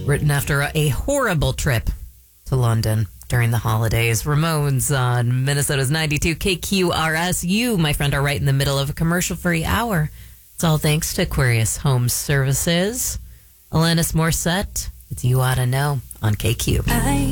Written after a horrible trip to London during the holidays. Ramones on Minnesota's 92 KQRS. You, my friend, are right in the middle of a commercial-free hour. It's all thanks to Aquarius Home Services. Alanis Morissette, it's You Oughta Know on KQ.